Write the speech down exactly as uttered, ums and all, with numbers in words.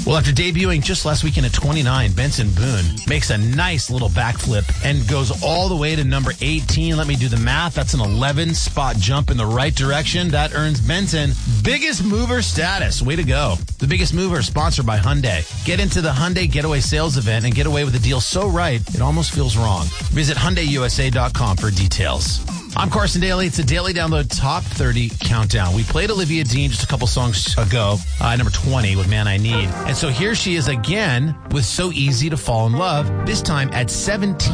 Well, after debuting just last weekend at twenty-nine, Benson Boone makes a nice little backflip and goes all the way to number eighteen. Let me do the math. That's an eleven spot jump in the right direction. That earns Benson Biggest Mover status. Way to go. The Biggest Mover is sponsored by Hyundai. Get into the Hyundai Getaway Sales event and get away with a deal so right, it almost feels wrong. Visit Hyundai U S A dot com for details. I'm Carson Daly. It's a Daily Download Top thirty Countdown. We played Olivia Dean just a couple songs ago, uh, number twenty with Man I Need. And so here she is again with So Easy to Fall in Love, this time at seventeen.